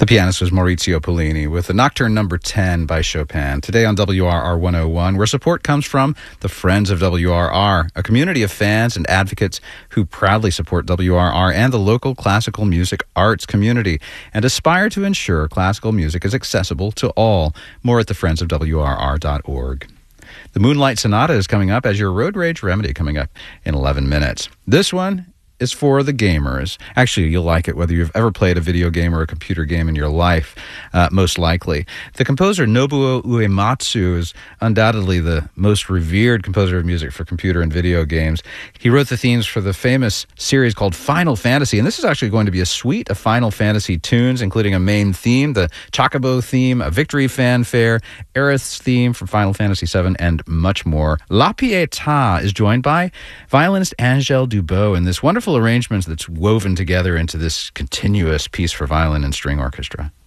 pianist was Maurizio Pollini with the Nocturne Number 10 by Chopin. Today on WRR 101, where support comes from the Friends of WRR, a community of fans and advocates who proudly support WRR and the local classical music arts community and aspire to ensure classical music is accessible to all. More at thefriendsofwrr.org. The Moonlight Sonata is coming up as your Road Rage Remedy coming up in 11 minutes. This one is for the gamers. Actually, you'll like it whether you've ever played a video game or a computer game in your life, most likely. The composer Nobuo Uematsu is undoubtedly the most revered composer of music for computer and video games. He wrote the themes for the famous series called Final Fantasy, and this is actually going to be a suite of Final Fantasy tunes, including a main theme, the Chocobo theme, a victory fanfare, Aerith's theme from Final Fantasy VII, and much more. La Pietà is joined by violinist Angèle Dubot in this wonderful arrangements that's woven together into this continuous piece for violin and string orchestra.